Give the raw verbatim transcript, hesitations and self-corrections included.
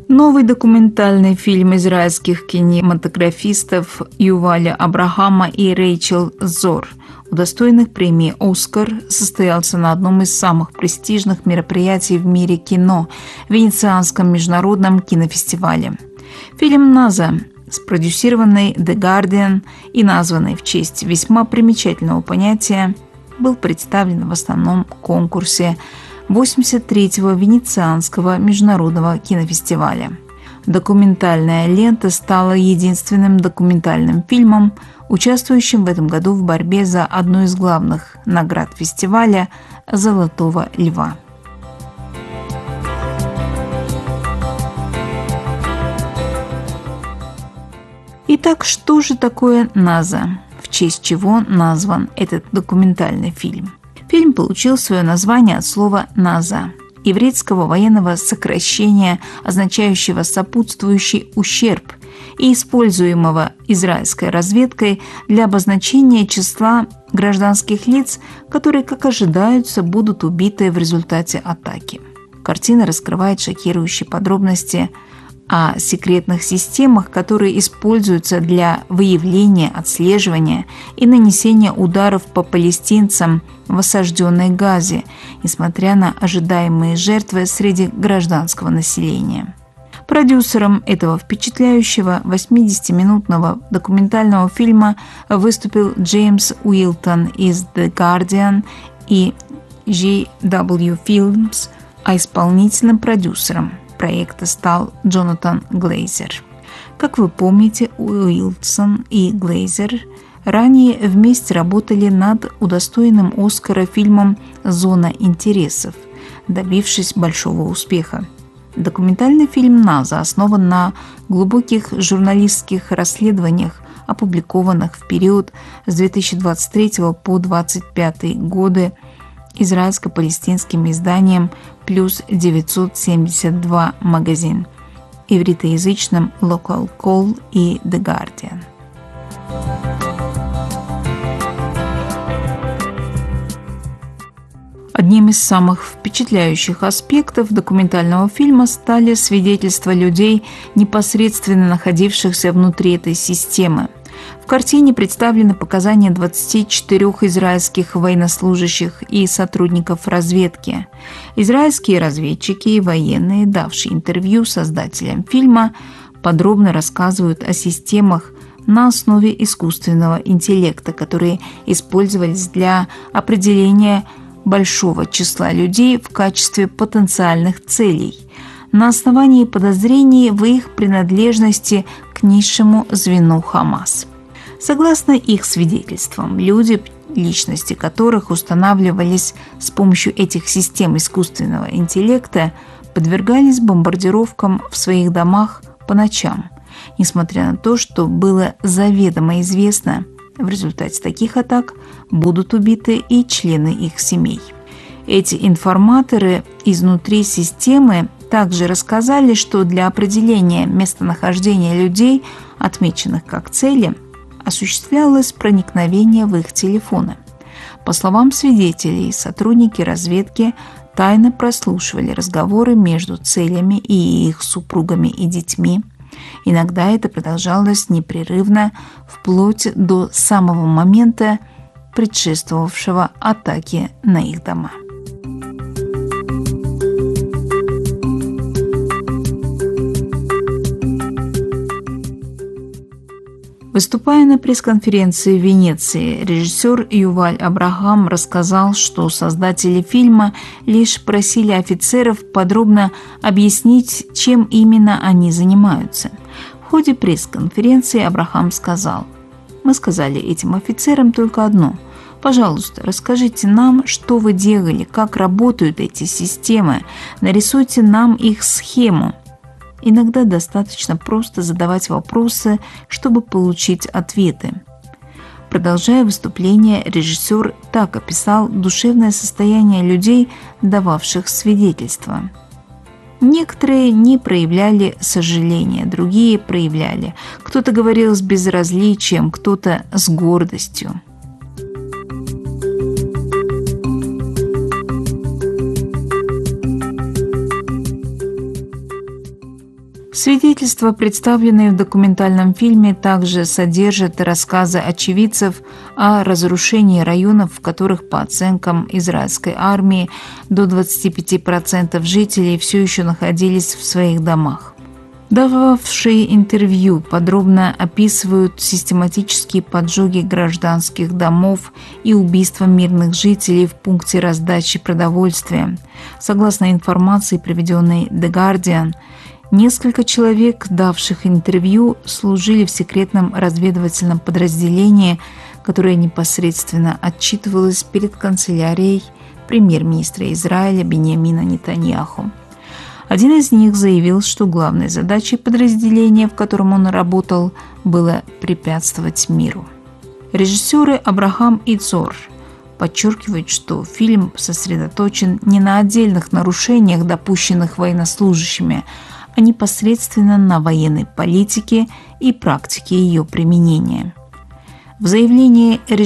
Новый документальный фильм израильских кинематографистов Юваля Абрахама и Рейчел Зор, удостоенных премии «Оскар», состоялся на одном из самых престижных мероприятий в мире кино – Венецианском международном кинофестивале. Фильм «Наза», спродюсированный The Guardian и названный в честь весьма примечательного понятия, был представлен в основном конкурсе восемьдесят третьего Венецианского международного кинофестиваля. Документальная лента стала единственным документальным фильмом, участвующим в этом году в борьбе за одну из главных наград фестиваля «Золотого льва». Итак, что же такое «Наза», в честь чего назван этот документальный фильм? Фильм получил свое название от слова «наза», еврейского военного сокращения, означающего «сопутствующий ущерб», и используемого израильской разведкой для обозначения числа гражданских лиц, которые, как ожидаются, будут убиты в результате атаки. Картина раскрывает шокирующие подробности о секретных системах, которые используются для выявления, отслеживания и нанесения ударов по палестинцам в осажденной Газе, несмотря на ожидаемые жертвы среди гражданского населения. Продюсером этого впечатляющего восьмидесятиминутного документального фильма выступил Джеймс Уилтон из The Guardian и джей дабл ю Films, а исполнительным продюсером проекта стал Джонатан Глейзер. Как вы помните, Уилсон и Глейзер ранее вместе работали над удостоенным Оскара фильмом «Зона интересов», добившись большого успеха. Документальный фильм «Наза» основан на глубоких журналистских расследованиях, опубликованных в период с две тысячи двадцать третьего по две тысячи двадцать пятый годы израильско-палестинским изданием «Плюс девятьсот семьдесят два магазин», ивритоязычным Local Call и The Guardian. Одним из самых впечатляющих аспектов документального фильма стали свидетельства людей, непосредственно находившихся внутри этой системы. В картине представлены показания двадцати четырёх израильских военнослужащих и сотрудников разведки. Израильские разведчики и военные, давшие интервью создателям фильма, подробно рассказывают о системах на основе искусственного интеллекта, которые использовались для определения большого числа людей в качестве потенциальных целей на основании подозрений в их принадлежности к низшему звену Хамас. Согласно их свидетельствам, люди, личности которых устанавливались с помощью этих систем искусственного интеллекта, подвергались бомбардировкам в своих домах по ночам, несмотря на то, что было заведомо известно, в результате таких атак будут убиты и члены их семей. Эти информаторы изнутри системы также рассказали, что для определения местонахождения людей, отмеченных как цели, осуществлялось проникновение в их телефоны. По словам свидетелей, сотрудники разведки тайно прослушивали разговоры между целями и их супругами и детьми. Иногда это продолжалось непрерывно, вплоть до самого момента, предшествовавшего атаке на их дома. Выступая на пресс-конференции в Венеции, режиссер Юваль Абрахам рассказал, что создатели фильма лишь просили офицеров подробно объяснить, чем именно они занимаются. В ходе пресс-конференции Абрахам сказал: «Мы сказали этим офицерам только одно. Пожалуйста, расскажите нам, что вы делали, как работают эти системы, нарисуйте нам их схему». Иногда достаточно просто задавать вопросы, чтобы получить ответы. Продолжая выступление, режиссер так описал душевное состояние людей, дававших свидетельства. Некоторые не проявляли сожаления, другие проявляли. Кто-то говорил с безразличием, кто-то с гордостью. Свидетельства, представленные в документальном фильме, также содержат рассказы очевидцев о разрушении районов, в которых, по оценкам израильской армии, до двадцати пяти процентов жителей все еще находились в своих домах. Дававшие интервью подробно описывают систематические поджоги гражданских домов и убийства мирных жителей в пункте раздачи продовольствия. Согласно информации, приведенной The Guardian, несколько человек, давших интервью, служили в секретном разведывательном подразделении, которое непосредственно отчитывалось перед канцелярией премьер-министра Израиля Биньямина Нетаньяху. Один из них заявил, что главной задачей подразделения, в котором он работал, было препятствовать миру. Режиссеры Абрахам и Цор подчеркивают, что фильм сосредоточен не на отдельных нарушениях, допущенных военнослужащими, а непосредственно на военной политике и практике ее применения. В заявлении